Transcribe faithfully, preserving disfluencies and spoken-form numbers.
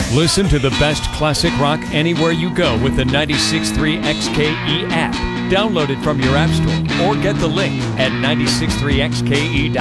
Listen to the best classic rock anywhere you go with the ninety-six point three X K E app. Download it from your app store or get the link at nine six three X K E dot com.